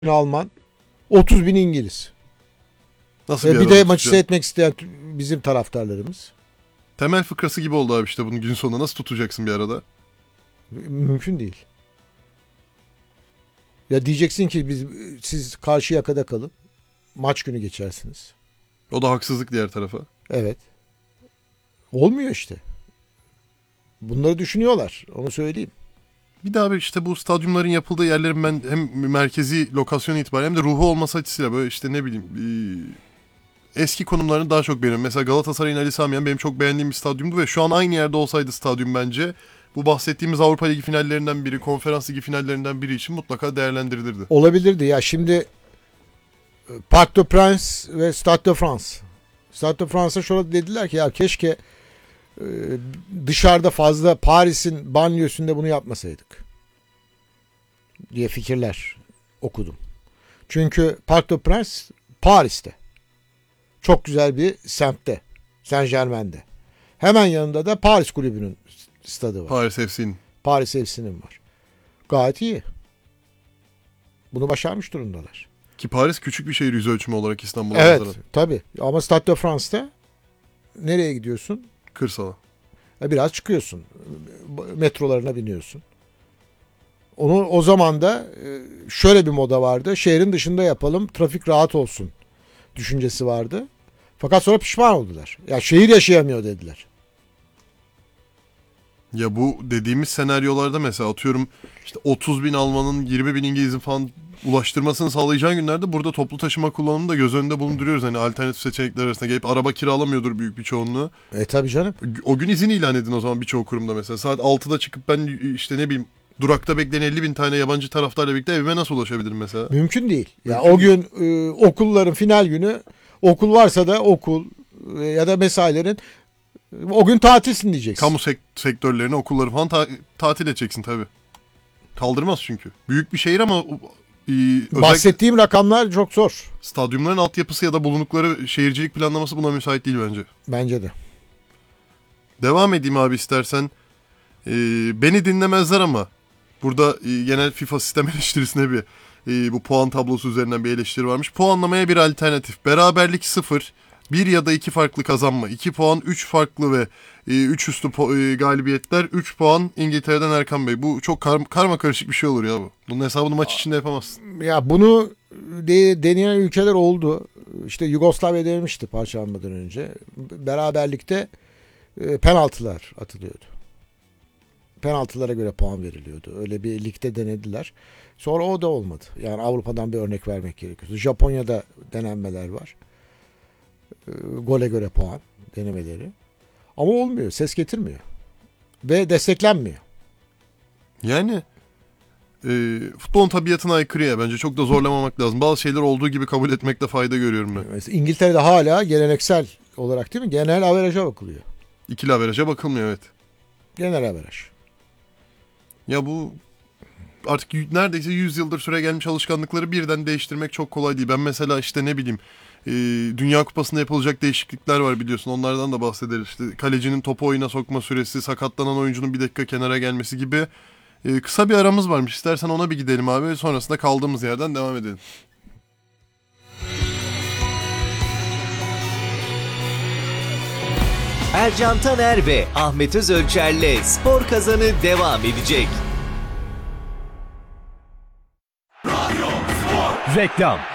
Alman, 30 bin İngiliz. Nasıl Bir bir de araba maçı tutacak? seyretmek isteyen bizim taraftarlarımız. Temel fıkrası gibi oldu abi işte bunun gün sonunda nasıl tutacaksın bir arada? Mümkün değil. Ya diyeceksin ki siz Karşıyaka'da kalın. Maç günü geçersiniz. O da haksızlık diğer tarafa. Evet. Olmuyor işte. Bunları düşünüyorlar. Onu söyleyeyim. Bir daha işte bu stadyumların yapıldığı yerlerin ben hem merkezi lokasyon itibariyle hem de ruhu olması açısıyla böyle işte ne bileyim eski konumlarını daha çok beğeniyorum. Mesela Galatasaray'ın Ali Sami Yen benim çok beğendiğim bir stadyumdu ve şu an aynı yerde olsaydı stadyum bence bu bahsettiğimiz Avrupa Ligi finallerinden biri, Konferans Ligi finallerinden biri için mutlaka değerlendirilirdi. Olabilirdi. Ya şimdi Parc des Princes ve Stade de France. Stade de France'a şöyle dediler ki ya keşke dışarıda fazla Paris'in banliyösünde bunu yapmasaydık diye fikirler okudum. Çünkü Parc des Princes Paris'te. Çok güzel bir semtte. Saint-Germain'de. Hemen yanında da Paris Kulübü'nün stadı var. Paris FC'nin. Paris FC'nin var. Gayet iyi. Bunu başarmış durumdalar. Ki Paris küçük bir şehir yüz ölçümü olarak İstanbul'a Evet, nazaran. tabii. Ama Stade de France'da nereye gidiyorsun? Kırsala. Biraz çıkıyorsun. Metrolarına biniyorsun. O zaman da şöyle bir moda vardı. Şehrin dışında yapalım, trafik rahat olsun düşüncesi vardı. Fakat sonra pişman oldular. Ya şehir yaşayamıyor dediler. Ya bu dediğimiz senaryolarda mesela atıyorum işte 30 bin Alman'ın 20 bin İngiliz'in falan ulaştırmasını sağlayacağın günlerde burada toplu taşıma kullanımını da göz önünde bulunduruyoruz. Hani alternatif seçenekler arasında gelip araba kiralamıyordur büyük bir çoğunluğu. Tabii canım. O gün izin ilan edin o zaman birçok kurumda mesela. Saat 6'da çıkıp ben işte ne bileyim durakta bekleyen 50 bin tane yabancı taraftarla birlikte evime nasıl ulaşabilirim mesela? Mümkün değil. Ya Mümkün o gün okulların final günü, okul varsa da okul ya da mesailerin o gün tatilsin diyeceksin. Kamu sektörlerini, okulları falan tatil edeceksin tabii. Kaldırmaz çünkü. Büyük bir şehir ama Bahsettiğim rakamlar çok zor. stadyumların altyapısı ya da bulundukları şehircilik planlaması buna müsait değil bence. Bence de. Devam edeyim abi istersen. Beni dinlemezler ama burada genel FIFA sistem eleştirisine bu puan tablosu üzerinden bir eleştiri varmış. Puanlamaya bir alternatif. Beraberlik 0, 1 ya da 2 farklı kazanma. 2 puan, 3 farklı ve 3 üstü galibiyetler. 3 puan İngiltere'den Erkan Bey. Bu çok karma karışık bir şey olur ya bu. Bunun hesabını maç içinde yapamazsın. Ya bunu deneyen ülkeler oldu. İşte Yugoslavya denemişti parçalanmadan önce. Beraberlikte penaltılar atılıyordu. Penaltılara göre puan veriliyordu. Öyle bir ligde denediler. Sonra o da olmadı. Yani Avrupa'dan bir örnek vermek gerekiyor. Japonya'da denenmeler var. Gole göre puan denemeleri. Ama olmuyor. Ses getirmiyor. Ve desteklenmiyor. Yani futbolun tabiatına aykırı ya. Bence çok da zorlamamak lazım. Bazı şeyler olduğu gibi kabul etmekte fayda görüyorum ben. Mesela İngiltere'de hala geleneksel olarak değil mi? Genel averaja bakılıyor. İkili averaja bakılmıyor evet. Genel averaj. Ya bu artık neredeyse 100 yıldır süre gelmiş alışkanlıkları birden değiştirmek çok kolay değil. Ben mesela işte ne bileyim Dünya Kupası'nda yapılacak değişiklikler var biliyorsun. Onlardan da bahsederiz. İşte kalecinin topu oyuna sokma süresi, sakatlanan oyuncunun bir dakika kenara gelmesi gibi kısa bir aramız varmış. İstersen ona bir gidelim abi. Sonrasında kaldığımız yerden devam edelim. Ercan Taner ve Ahmet Özölçer'le Spor Kazanı devam edecek. Reklam